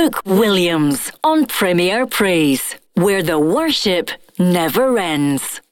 Brooke Williams on Premier Praise, where the worship never ends.